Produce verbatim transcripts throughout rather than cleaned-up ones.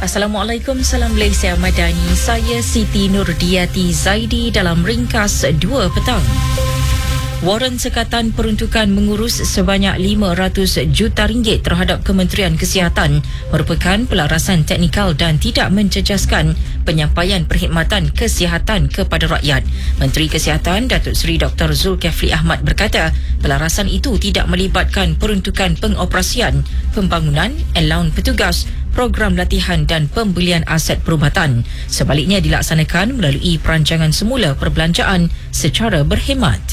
Assalamualaikum, salam Malaysia Madani. Saya Siti Nurdiati Zaidi dalam ringkas dua petang. Waran sekatan peruntukan mengurus sebanyak lima ratus juta ringgit terhadap Kementerian Kesihatan merupakan pelarasan teknikal dan tidak mencecaskan penyampaian perkhidmatan kesihatan kepada rakyat. Menteri Kesihatan Datuk Seri Doktor Zulkifli Ahmad berkata, pelarasan itu tidak melibatkan peruntukan pengoperasian, pembangunan, allowance petugas, program latihan dan pembelian aset perubatan. Sebaliknya dilaksanakan melalui perancangan semula perbelanjaan secara berhemat.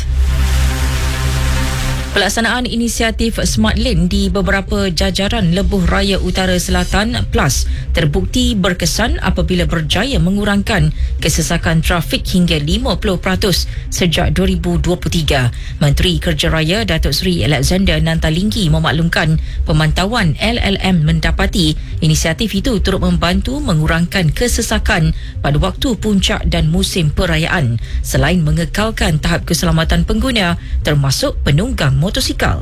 Pelaksanaan inisiatif Smart Lane di beberapa jajaran Lebuh Raya Utara Selatan PLUS terbukti berkesan apabila berjaya mengurangkan kesesakan trafik hingga lima puluh peratus sejak dua ribu dua puluh tiga. Menteri Kerja Raya Datuk Seri Alexander Nantalinggi memaklumkan pemantauan L L M mendapati inisiatif itu turut membantu mengurangkan kesesakan pada waktu puncak dan musim perayaan selain mengekalkan tahap keselamatan pengguna termasuk penunggang motosikal.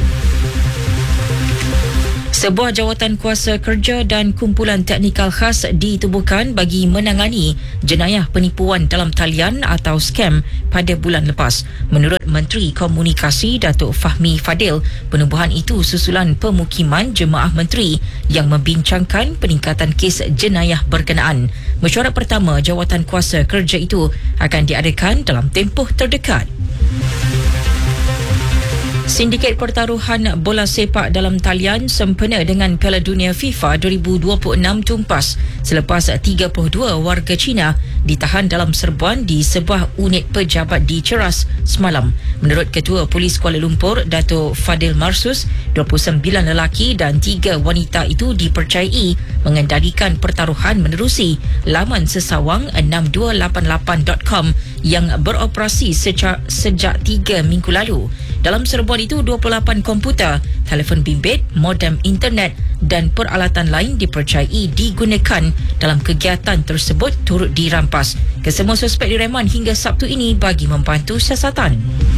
Sebuah jawatan kuasa kerja dan kumpulan teknikal khas ditubuhkan bagi menangani jenayah penipuan dalam talian atau skam pada bulan lepas. Menurut Menteri Komunikasi Datuk Fahmi Fadil, penubuhan itu susulan pemukiman jemaah menteri yang membincangkan peningkatan kes jenayah berkenaan. Mesyuarat pertama jawatan kuasa kerja itu akan diadakan dalam tempoh terdekat. Sindiket pertaruhan bola sepak dalam talian sempena dengan Piala Dunia FIFA dua ribu dua puluh enam tumpas selepas tiga puluh dua warga Cina ditahan dalam serbuan di sebuah unit pejabat di Ceras semalam. Menurut Ketua Polis Kuala Lumpur, Datuk Fadil Marsus, dua puluh sembilan lelaki dan tiga wanita itu dipercayai mengendalikan pertaruhan menerusi laman sesawang enam dua lapan lapan dot com yang beroperasi sejak, sejak tiga minggu lalu. Dalam serbuan itu, dua puluh lapan komputer, telefon bimbit, modem internet dan peralatan lain dipercayai digunakan dalam kegiatan tersebut turut dirampas. Kesemua suspek direman hingga Sabtu ini bagi membantu siasatan.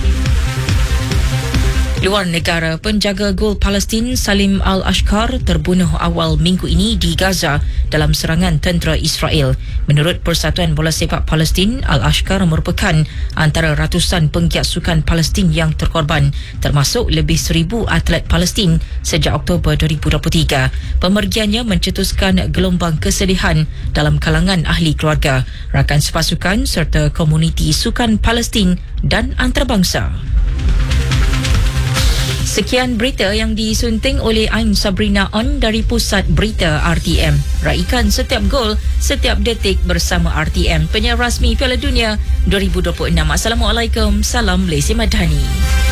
Luar negara, penjaga gol Palestin Salim Al-Ashkar terbunuh awal minggu ini di Gaza dalam serangan tentera Israel. Menurut Persatuan Bola Sepak Palestin, Al-Ashkar merupakan antara ratusan penggiat sukan Palestin yang terkorban, termasuk lebih seribu atlet Palestin sejak Oktober dua ribu dua puluh tiga. Pemergiannya mencetuskan gelombang kesedihan dalam kalangan ahli keluarga, rakan sepasukan serta komuniti sukan Palestin dan antarabangsa. Sekian berita yang disunting oleh Ain Sabrina On dari Pusat Berita R T M. Raikan setiap gol, setiap detik bersama R T M, penyiar rasmi Piala Dunia dua ribu dua puluh enam. Assalamualaikum, salam Malaysia Madani.